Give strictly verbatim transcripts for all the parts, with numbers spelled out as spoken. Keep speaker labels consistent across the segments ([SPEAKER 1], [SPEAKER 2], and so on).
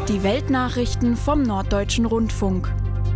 [SPEAKER 1] Die Weltnachrichten vom Norddeutschen Rundfunk.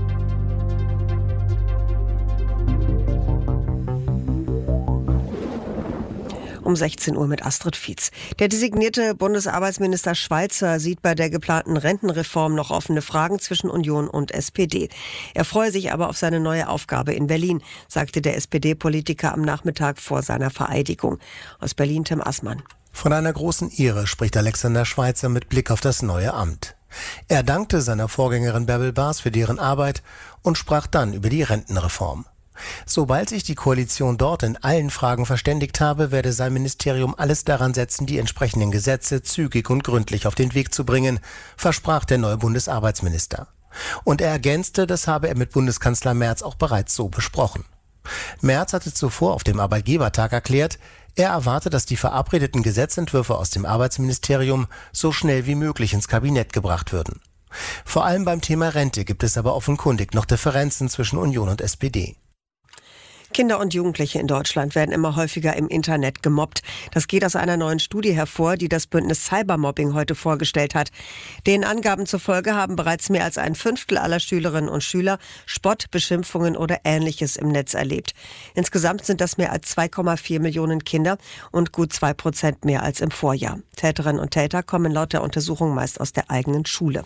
[SPEAKER 2] Um sechzehn Uhr mit Astrid Fietz. Der designierte Bundesarbeitsminister Schweizer sieht bei der geplanten Rentenreform noch offene Fragen zwischen Union und S P D. Er freue sich aber auf seine neue Aufgabe in Berlin, sagte der S P D-Politiker am Nachmittag vor seiner Vereidigung. Aus Berlin Tim Assmann.
[SPEAKER 3] Von einer großen Ehre spricht Alexander Schweizer mit Blick auf das neue Amt. Er dankte seiner Vorgängerin Bärbel Baas für deren Arbeit und sprach dann über die Rentenreform. Sobald sich die Koalition dort in allen Fragen verständigt habe, werde sein Ministerium alles daran setzen, die entsprechenden Gesetze zügig und gründlich auf den Weg zu bringen, versprach der neue Bundesarbeitsminister. Und er ergänzte, das habe er mit Bundeskanzler Merz auch bereits so besprochen. Merz hatte zuvor auf dem Arbeitgebertag erklärt, er erwarte, dass die verabredeten Gesetzentwürfe aus dem Arbeitsministerium so schnell wie möglich ins Kabinett gebracht würden. Vor allem beim Thema Rente gibt es aber offenkundig noch Differenzen zwischen Union und S P D.
[SPEAKER 2] Kinder und Jugendliche in Deutschland werden immer häufiger im Internet gemobbt. Das geht aus einer neuen Studie hervor, die das Bündnis Cybermobbing heute vorgestellt hat. Den Angaben zufolge haben bereits mehr als ein Fünftel aller Schülerinnen und Schüler Spott, Beschimpfungen oder Ähnliches im Netz erlebt. Insgesamt sind das mehr als zwei Komma vier Millionen Kinder und gut zwei Prozent mehr als im Vorjahr. Täterinnen und Täter kommen laut der Untersuchung meist aus der eigenen Schule.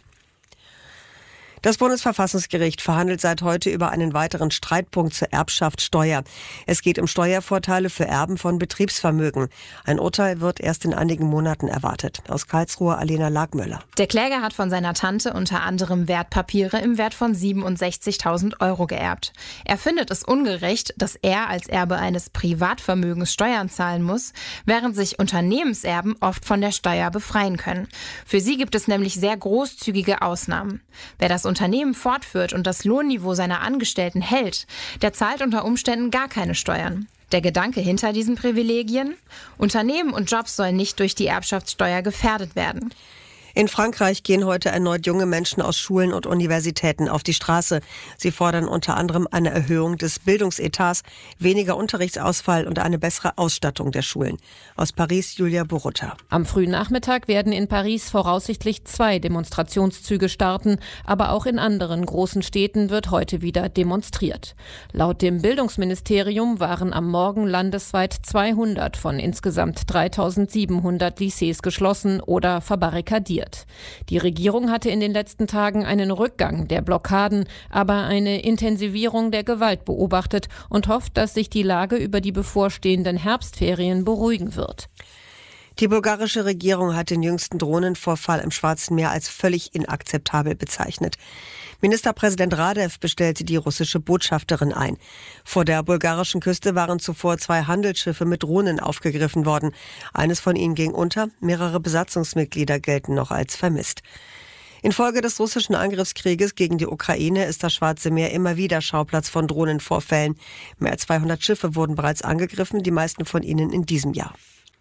[SPEAKER 2] Das Bundesverfassungsgericht verhandelt seit heute über einen weiteren Streitpunkt zur Erbschaftssteuer. Es geht um Steuervorteile für Erben von Betriebsvermögen. Ein Urteil wird erst in einigen Monaten erwartet. Aus Karlsruhe Alena Lagmöller.
[SPEAKER 4] Der Kläger hat von seiner Tante unter anderem Wertpapiere im Wert von siebenundsechzigtausend Euro geerbt. Er findet es ungerecht, dass er als Erbe eines Privatvermögens Steuern zahlen muss, während sich Unternehmenserben oft von der Steuer befreien können. Für sie gibt es nämlich sehr großzügige Ausnahmen. Wer das Unternehmen fortführt und das Lohnniveau seiner Angestellten hält, der zahlt unter Umständen gar keine Steuern. Der Gedanke hinter diesen Privilegien? Unternehmen und Jobs sollen nicht durch die Erbschaftssteuer gefährdet werden.
[SPEAKER 2] In Frankreich gehen heute erneut junge Menschen aus Schulen und Universitäten auf die Straße. Sie fordern unter anderem eine Erhöhung des Bildungsetats, weniger Unterrichtsausfall und eine bessere Ausstattung der Schulen. Aus Paris Julia Borutta.
[SPEAKER 5] Am frühen Nachmittag werden in Paris voraussichtlich zwei Demonstrationszüge starten, aber auch in anderen großen Städten wird heute wieder demonstriert. Laut dem Bildungsministerium waren am Morgen landesweit zweihundert von insgesamt dreitausendsiebenhundert Lycées geschlossen oder verbarrikadiert. Die Regierung hatte in den letzten Tagen einen Rückgang der Blockaden, aber eine Intensivierung der Gewalt beobachtet und hofft, dass sich die Lage über die bevorstehenden Herbstferien beruhigen wird.
[SPEAKER 2] Die bulgarische Regierung hat den jüngsten Drohnenvorfall im Schwarzen Meer als völlig inakzeptabel bezeichnet. Ministerpräsident Radev bestellte die russische Botschafterin ein. Vor der bulgarischen Küste waren zuvor zwei Handelsschiffe mit Drohnen aufgegriffen worden. Eines von ihnen ging unter, mehrere Besatzungsmitglieder gelten noch als vermisst. Infolge des russischen Angriffskrieges gegen die Ukraine ist das Schwarze Meer immer wieder Schauplatz von Drohnenvorfällen. Mehr als zweihundert Schiffe wurden bereits angegriffen, die meisten von ihnen in diesem Jahr.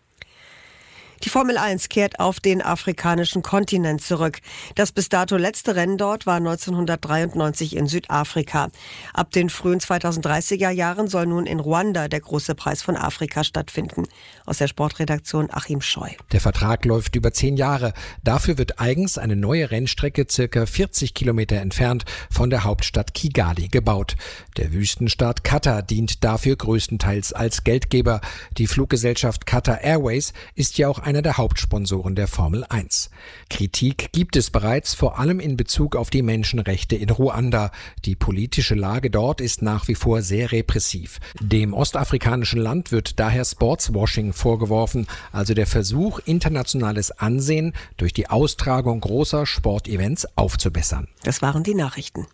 [SPEAKER 2] Die Formel eins kehrt auf den afrikanischen Kontinent zurück. Das bis dato letzte Rennen dort war neunzehnhundertdreiundneunzig in Südafrika. Ab den frühen zweitausenddreißiger Jahren soll nun in Ruanda der große Preis von Afrika stattfinden. Aus der Sportredaktion Achim Scheu.
[SPEAKER 6] Der Vertrag läuft über zehn Jahre. Dafür wird eigens eine neue Rennstrecke circa vierzig Kilometer entfernt von der Hauptstadt Kigali gebaut. Der Wüstenstaat Katar dient dafür größtenteils als Geldgeber. Die Fluggesellschaft Qatar Airways ist ja auch einer der Hauptsponsoren der Formel eins. Kritik gibt es bereits, vor allem in Bezug auf die Menschenrechte in Ruanda. Die politische Lage dort ist nach wie vor sehr repressiv. Dem ostafrikanischen Land wird daher Sportswashing vorgeworfen, also der Versuch, internationales Ansehen durch die Austragung großer Sportevents aufzubessern.
[SPEAKER 2] Das waren die Nachrichten.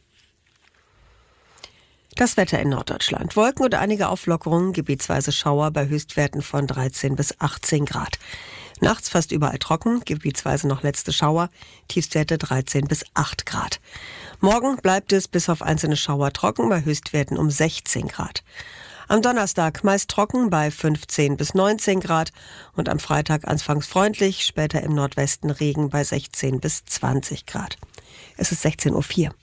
[SPEAKER 2] Das Wetter in Norddeutschland. Wolken oder einige Auflockerungen, gebietsweise Schauer bei Höchstwerten von dreizehn bis achtzehn Grad. Nachts fast überall trocken, gebietsweise noch letzte Schauer, Tiefstwerte dreizehn bis acht Grad. Morgen bleibt es bis auf einzelne Schauer trocken, bei Höchstwerten um sechzehn Grad. Am Donnerstag meist trocken bei fünfzehn bis neunzehn Grad und am Freitag anfangs freundlich, später im Nordwesten Regen bei sechzehn bis zwanzig Grad. Es ist sechzehn Uhr vier.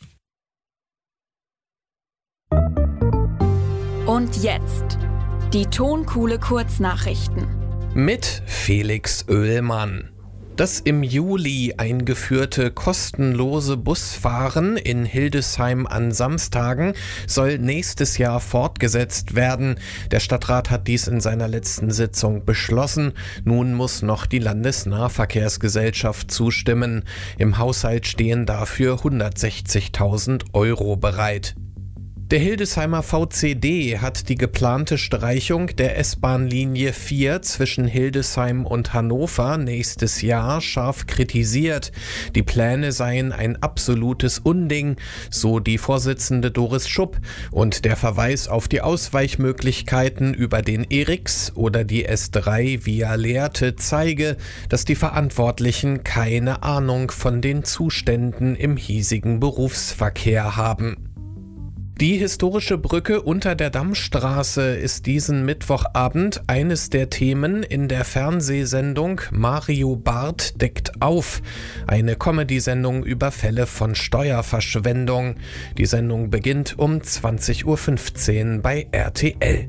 [SPEAKER 1] Und jetzt die Tonkuhle Kurznachrichten.
[SPEAKER 7] Mit Felix Oehlmann. Das im Juli eingeführte kostenlose Busfahren in Hildesheim an Samstagen soll nächstes Jahr fortgesetzt werden. Der Stadtrat hat dies in seiner letzten Sitzung beschlossen. Nun muss noch die Landesnahverkehrsgesellschaft zustimmen. Im Haushalt stehen dafür hundertsechzigtausend Euro bereit. Der Hildesheimer V C D hat die geplante Streichung der S-Bahn-Linie vier zwischen Hildesheim und Hannover nächstes Jahr scharf kritisiert. Die Pläne seien ein absolutes Unding, so die Vorsitzende Doris Schupp. Und der Verweis auf die Ausweichmöglichkeiten über den E R I X oder die S drei via Lehrte zeige, dass die Verantwortlichen keine Ahnung von den Zuständen im hiesigen Berufsverkehr haben. Die historische Brücke unter der Dammstraße ist diesen Mittwochabend eines der Themen in der Fernsehsendung Mario Barth deckt auf, eine Comedy-Sendung über Fälle von Steuerverschwendung. Die Sendung beginnt um zwanzig Uhr fünfzehn bei R T L.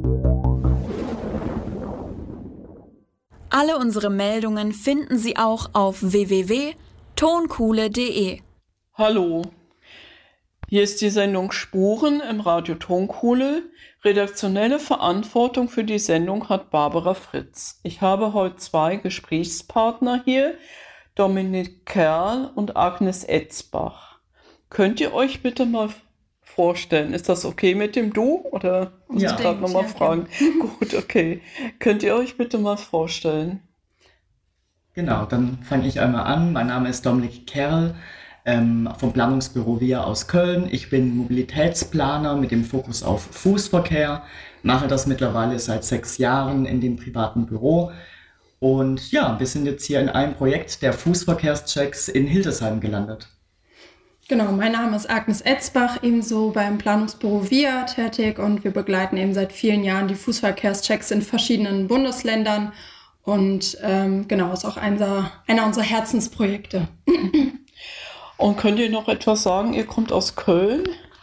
[SPEAKER 1] Alle unsere Meldungen finden Sie auch auf w w w punkt tonkuhle punkt de.
[SPEAKER 8] Hallo. Hier ist die Sendung Spuren im Radio Tonkuhle. Redaktionelle Verantwortung für die Sendung hat Barbara Fritz. Ich habe heute zwei Gesprächspartner hier, Dominik Kerl und Agnes Etzbach. Könnt ihr euch bitte mal vorstellen, ist das okay mit dem Du? Oder muss
[SPEAKER 9] ja,
[SPEAKER 8] ich gerade nochmal
[SPEAKER 9] ja,
[SPEAKER 8] fragen? Gut, okay. Könnt ihr euch bitte mal vorstellen?
[SPEAKER 9] Genau, dann fange ich einmal an. Mein Name ist Dominik Kerl. Ähm, vom Planungsbüro V I A aus Köln. Ich bin Mobilitätsplaner mit dem Fokus auf Fußverkehr, mache das mittlerweile seit sechs Jahren in dem privaten Büro und ja, wir sind jetzt hier in einem Projekt der Fußverkehrschecks in Hildesheim gelandet.
[SPEAKER 10] Genau, mein Name ist Agnes Etzbach, ebenso beim Planungsbüro V I A tätig und wir begleiten eben seit vielen Jahren die Fußverkehrschecks in verschiedenen Bundesländern und ähm, genau, ist auch einer, einer unserer Herzensprojekte.
[SPEAKER 8] Und könnt ihr noch etwas sagen? Ihr kommt aus Köln.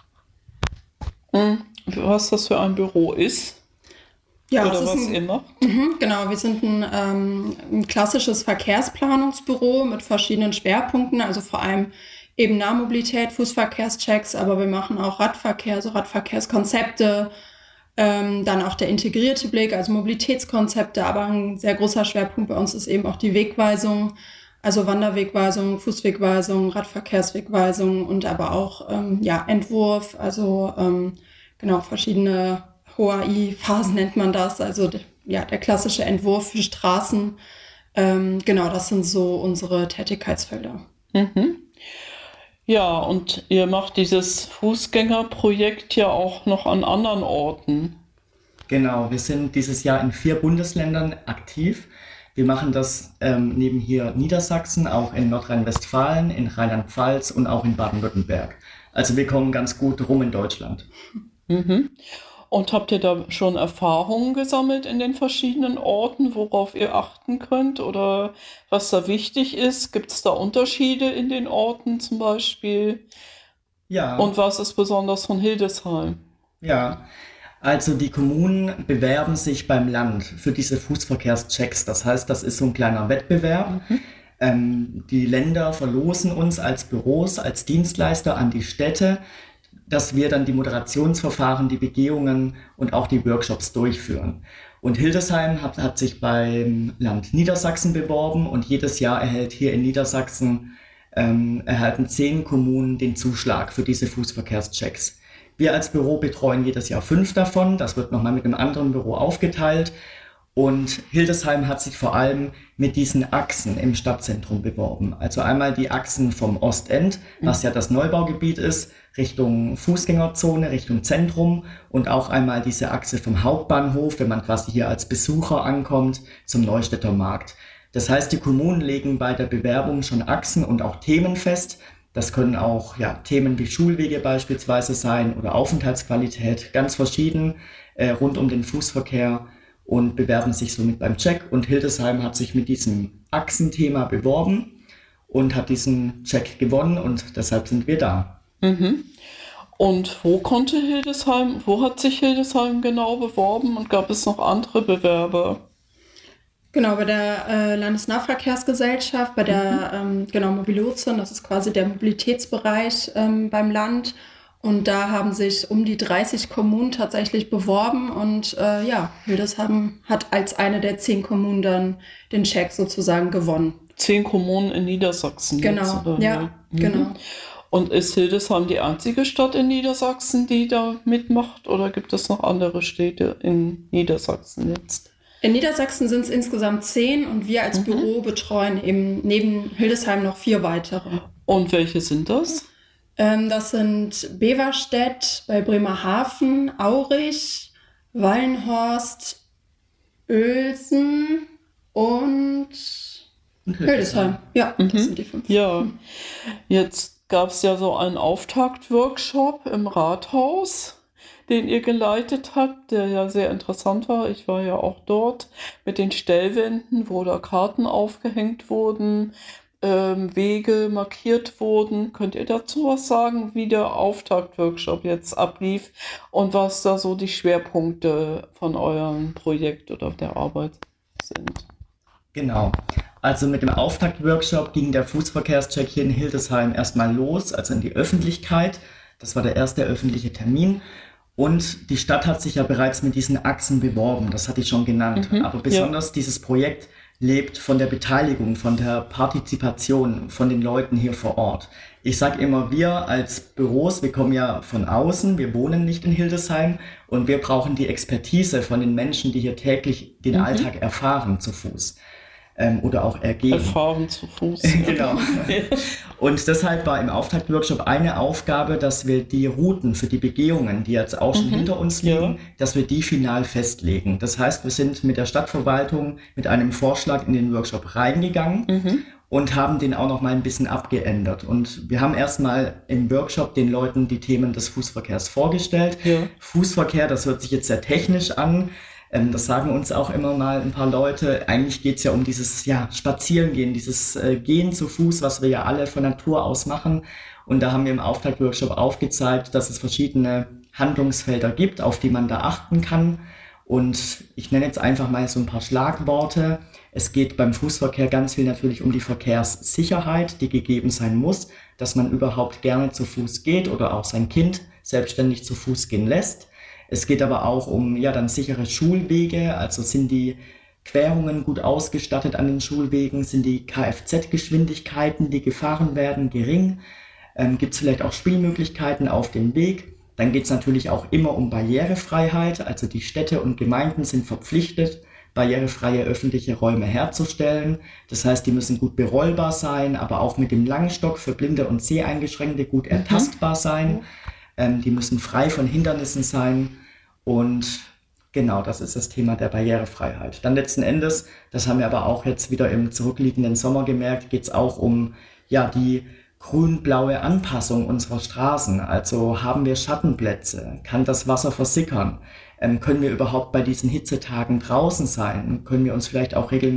[SPEAKER 8] Was das für ein Büro ist?
[SPEAKER 10] Ja,
[SPEAKER 8] Oder
[SPEAKER 10] es
[SPEAKER 8] was
[SPEAKER 10] ist ein,
[SPEAKER 8] ihr macht?
[SPEAKER 10] Mhm, genau, wir sind ein, ähm, ein klassisches Verkehrsplanungsbüro mit verschiedenen Schwerpunkten, also vor allem eben Nahmobilität, Fußverkehrschecks, aber wir machen auch Radverkehr, also Radverkehrskonzepte, ähm, dann auch der integrierte Blick, also Mobilitätskonzepte, aber ein sehr großer Schwerpunkt bei uns ist eben auch die Wegweisung. Also Wanderwegweisung, Fußwegweisung, Radverkehrswegweisung und aber auch ähm, ja, Entwurf, also ähm, genau verschiedene H O A I-Phasen nennt man das, also ja, der klassische Entwurf für Straßen. Ähm, genau, das sind so unsere Tätigkeitsfelder.
[SPEAKER 8] Mhm. Ja, und ihr macht dieses Fußgängerprojekt ja auch noch an anderen Orten.
[SPEAKER 9] Genau, wir sind dieses Jahr in vier Bundesländern aktiv. Wir machen das ähm, neben hier Niedersachsen, auch in Nordrhein-Westfalen, in Rheinland-Pfalz und auch in Baden-Württemberg. Also wir kommen ganz gut rum in Deutschland.
[SPEAKER 8] Mhm. Und habt ihr da schon Erfahrungen gesammelt in den verschiedenen Orten, worauf ihr achten könnt oder was da wichtig ist? Gibt es da Unterschiede in den Orten zum Beispiel?
[SPEAKER 9] Ja.
[SPEAKER 8] Und was ist besonders von Hildesheim?
[SPEAKER 9] Ja. Also die Kommunen bewerben sich beim Land für diese Fußverkehrschecks. Das heißt, das ist so ein kleiner Wettbewerb. Mhm. Ähm, die Länder verlosen uns als Büros, als Dienstleister an die Städte, dass wir dann die Moderationsverfahren, die Begehungen und auch die Workshops durchführen. Und Hildesheim hat, hat sich beim Land Niedersachsen beworben und jedes Jahr erhält hier in Niedersachsen ähm, erhalten zehn Kommunen den Zuschlag für diese Fußverkehrschecks. Wir als Büro betreuen jedes Jahr fünf davon. Das wird nochmal mit einem anderen Büro aufgeteilt. Und Hildesheim hat sich vor allem mit diesen Achsen im Stadtzentrum beworben. Also einmal die Achsen vom Ostend, was ja das Neubaugebiet ist, Richtung Fußgängerzone, Richtung Zentrum. Und auch einmal diese Achse vom Hauptbahnhof, wenn man quasi hier als Besucher ankommt, zum Neustädter Markt. Das heißt, die Kommunen legen bei der Bewerbung schon Achsen und auch Themen fest. Das können auch ja, Themen wie Schulwege beispielsweise sein oder Aufenthaltsqualität, ganz verschieden, äh, rund um den Fußverkehr und bewerben sich somit beim Check. Und Hildesheim hat sich mit diesem Achsenthema beworben und hat diesen Check gewonnen und deshalb sind wir da.
[SPEAKER 8] Mhm. Und wo konnte Hildesheim, wo hat sich Hildesheim genau beworben und gab es noch andere Bewerber?
[SPEAKER 10] Genau, bei der äh, Landesnahverkehrsgesellschaft, bei der ähm, genau Mobiliozen, das ist quasi der Mobilitätsbereich ähm, beim Land. Und da haben sich um die dreißig Kommunen tatsächlich beworben und äh, ja, Hildesheim hat als eine der zehn Kommunen dann den Check sozusagen gewonnen.
[SPEAKER 8] Zehn Kommunen in Niedersachsen.
[SPEAKER 10] Genau,
[SPEAKER 8] jetzt, oder?
[SPEAKER 10] ja,
[SPEAKER 8] Mhm.
[SPEAKER 10] genau.
[SPEAKER 8] Und ist Hildesheim die einzige Stadt in Niedersachsen, die da mitmacht? Oder gibt es noch andere Städte in Niedersachsen jetzt?
[SPEAKER 10] In Niedersachsen sind es insgesamt zehn und wir als
[SPEAKER 8] Mhm.
[SPEAKER 10] Büro betreuen eben neben Hildesheim noch vier weitere.
[SPEAKER 8] Und welche sind das?
[SPEAKER 10] Ähm, das sind Beverstedt bei Bremerhaven, Aurich, Wallenhorst, Uelzen und Hildesheim. Ja, das
[SPEAKER 8] Mhm.
[SPEAKER 10] sind die fünf.
[SPEAKER 8] Ja, jetzt gab es ja so einen Auftaktworkshop im Rathaus, den ihr geleitet habt, der ja sehr interessant war. Ich war ja auch dort mit den Stellwänden, wo da Karten aufgehängt wurden, ähm, Wege markiert wurden. Könnt ihr dazu was sagen, wie der Auftaktworkshop jetzt ablief und was da so die Schwerpunkte von eurem Projekt oder der Arbeit sind?
[SPEAKER 9] Genau. Also mit dem Auftaktworkshop ging der Fußverkehrscheck hier in Hildesheim erstmal los, also in die Öffentlichkeit. Das war der erste öffentliche Termin. Und die Stadt hat sich ja bereits mit diesen Achsen beworben, das hatte ich schon genannt.
[SPEAKER 8] Mhm,
[SPEAKER 9] Aber besonders dieses Projekt lebt von der Beteiligung, von der Partizipation von den Leuten hier vor Ort. Ich sage immer, wir als Büros, wir kommen ja von außen, wir wohnen nicht in Hildesheim und wir brauchen die Expertise von den Menschen, die hier täglich den
[SPEAKER 8] Mhm.
[SPEAKER 9] Alltag erfahren zu Fuß. Ähm, oder auch ergeben.
[SPEAKER 8] Erfahren zu Fuß.
[SPEAKER 9] Genau. Und deshalb war im Auftaktworkshop eine Aufgabe, dass wir die Routen für die Begehungen, die jetzt auch schon
[SPEAKER 8] Mhm.
[SPEAKER 9] hinter uns liegen,
[SPEAKER 8] Ja.
[SPEAKER 9] dass wir die final festlegen. Das heißt, wir sind mit der Stadtverwaltung mit einem Vorschlag in den Workshop reingegangen
[SPEAKER 8] Mhm.
[SPEAKER 9] und haben den auch noch mal ein bisschen abgeändert. Und wir haben erstmal im Workshop den Leuten die Themen des Fußverkehrs vorgestellt.
[SPEAKER 8] Ja.
[SPEAKER 9] Fußverkehr, das hört sich jetzt sehr technisch an. Ähm, das sagen uns auch immer mal ein paar Leute. Eigentlich geht es ja um dieses ja, Spazierengehen, dieses äh, Gehen zu Fuß, was wir ja alle von Natur aus machen. Und da haben wir im Auftaktworkshop aufgezeigt, dass es verschiedene Handlungsfelder gibt, auf die man da achten kann. Und ich nenne jetzt einfach mal so ein paar Schlagworte. Es geht beim Fußverkehr ganz viel natürlich um die Verkehrssicherheit, die gegeben sein muss, dass man überhaupt gerne zu Fuß geht oder auch sein Kind selbstständig zu Fuß gehen lässt. Es geht aber auch um ja dann sichere Schulwege, also sind die Querungen gut ausgestattet an den Schulwegen, sind die Kfz-Geschwindigkeiten, die gefahren werden, gering, ähm, gibt es vielleicht auch Spielmöglichkeiten auf dem Weg. Dann geht es natürlich auch immer um Barrierefreiheit, also die Städte und Gemeinden sind verpflichtet, barrierefreie öffentliche Räume herzustellen. Das heißt, die müssen gut berollbar sein, aber auch mit dem Langstock für Blinde und Seheingeschränkte gut ertastbar sein. Ähm, die müssen frei von Hindernissen sein und genau, das ist das Thema der Barrierefreiheit. Dann letzten Endes, das haben wir aber auch jetzt wieder im zurückliegenden Sommer gemerkt, geht es auch um ja die grün-blaue Anpassung unserer Straßen. Also haben wir Schattenplätze? Kann das Wasser versickern? Ähm, können wir überhaupt bei diesen Hitzetagen draußen sein? Können wir uns vielleicht auch regelmäßig